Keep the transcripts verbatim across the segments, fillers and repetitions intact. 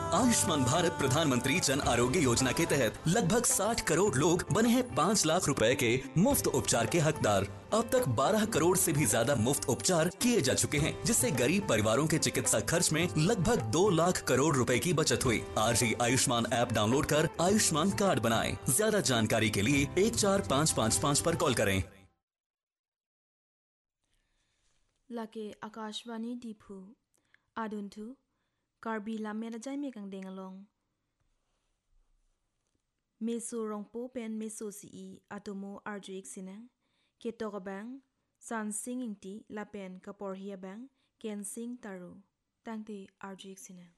आयुष्मान भारत प्रधानमंत्री जन आरोग्य योजना के तहत लगभग साठ करोड़ लोग बने हैं पाँच लाख रुपए के मुफ्त उपचार के हकदार। अब तक बारह करोड़ से भी ज्यादा मुफ्त उपचार किए जा चुके हैं, जिससे गरीब परिवारों के चिकित्सा खर्च में लगभग दो लाख करोड़ रुपए की बचत हुई। आज ही आयुष्मान ऐप डाउनलोड कर आयुष्मान कार्ड बनाएं। ज्यादा जानकारी के लिए एक चार पाँच पाँच पाँच पर कॉल करें। Lake Akashvani Dipu Aduntu Karbi Lamena Jaime Kang Dengalong Meso Rongpo Pen Meso Si Atomo Arjuik Sinang Ketogabang San Singing Ti Lapen Kaporhia Bang Ken Sing Taru Tangti Arjuik Sinang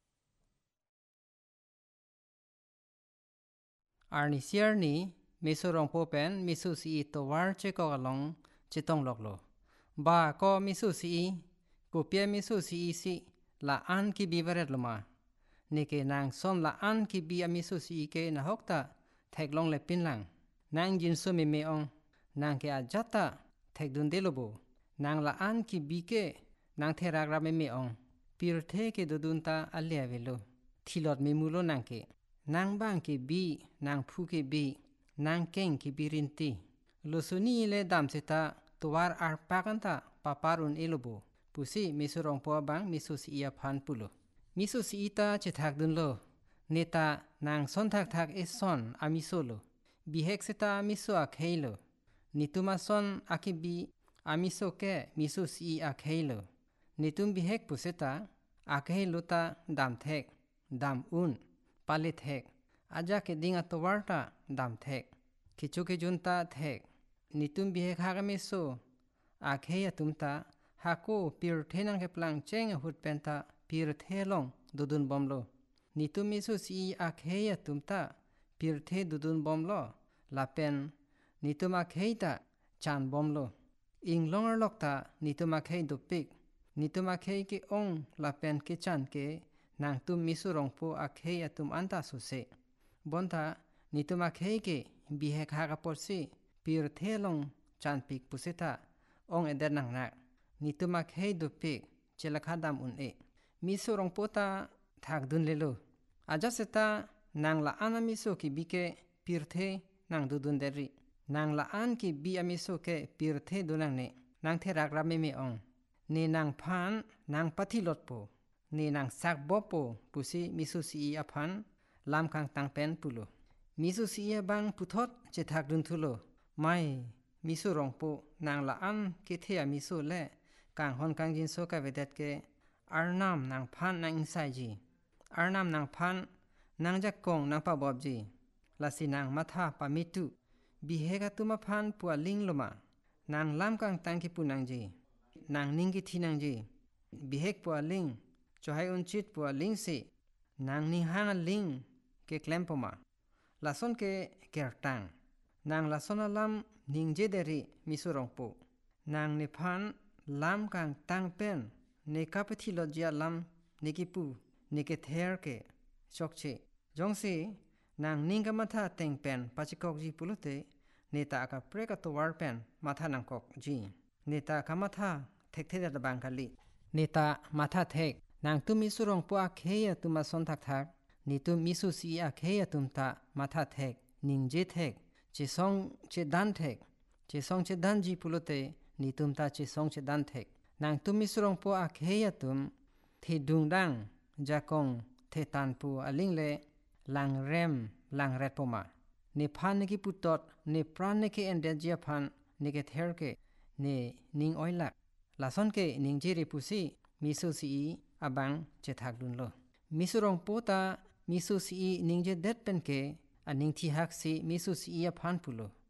Arni Sierni Meso Rongpo Pen Meso Si Towar Chekogalong Chetong Loklo Ba ko misu si ko pia misu si si la an ki bivaret loma nike nang som la an ki bi misu si ke na hokta thek long le pin lang nang jin so me me ong nang ke ajata thek dun de lobo nang la an ki bi ke nang the ra gra me me ong pir the ke dudun ta alia velo thilot me mulo nang ke nang bang ke bi nang phu ke bi nang keng ki birinti lo suni le dam seta Tuwar arpakanta paparun ilubo. Pusi misu rongpo bang misu si iya pan pulo. Misu si ita cetak dun lo. Neta nang son tak tak eson amiso lo. Bihek seta misu akhei lo. Nituma son akibi amiso ke misu si akhei lo. Nitum bihek puseta akhei lo ta dam thek. Dam un. Palit thek. Aja ke dinga tuwarta dam thek. Kichuke junta thek. Nitum bihek hagamiso akheya tumta hako pir thenang heplang cheng hut penta pir thelong dudun bomlo nitum misu si akheya tumta pir the dudun bomlo lapen nitum akheita chan bomlo ing longer lokta nitum akhei dupik nitum akhei ke ong lapen ke chan ke nang tum misu rongpo akheya tum anta suse bonta nitum akhei ke bihek hagaporsi pir thelong chan pik puseta ong eder nang nak nituma khei du pik chelakha dam un e miso rong pota thak dun lelo aja seta nang la ana miso ki bike pir the nang du dun deri nang la an ki bi amiso ke pir the du nang ne nang the rak ra me me ong ne nang phan nang pathi lot po ne nang sak bop po pusi miso si a phan lam kang tang pen pulo miso si a bang puthot che thak dun thulo mai misu rongpo nang la an ke thea misu le kang hon kang jin so ka vedat ke arnam nang phan nang insai ji arnam nang phan nang jak kong nang pa bob ji lasi nang matha pamitu bihega tuma phan pu ling loma nang lam kang tang ki punang ji nang ning ki thinang ji bihek pu ling chohai un chit pu ling si nang ning hang ling ke klempoma lason ke kertang nang lason lam ning je deri misu rongpo nang ne phan lam kang tang pen ne kapati lojia lam ne ki pu ne ke ther ke chokche jongse nang ning ka matha teng pen pachikok ji pulute neta ka preka to war pen matha nang kok ji neta ka matha thek the da bang kali neta matha thek nang tu misu rongpo a kheya tuma son thak thak ni tu misu si a kheya tum ta matha thek ning je thek che song che dan thek che song che dan ji pulote ni tum ta che song che dan thek nang tum misrong po a kheya tum thi dung dang jakong the tan pu aling le lang rem lang ret poma ne phan ne ki putot ne pran ne ke ende jia phan ne ke ther ke ne ning oilak lason ke ning je re pusi misu si abang che thak dun lo misrong po ta misu si ning je det pen ke aning thi hak si misu si a phan pulo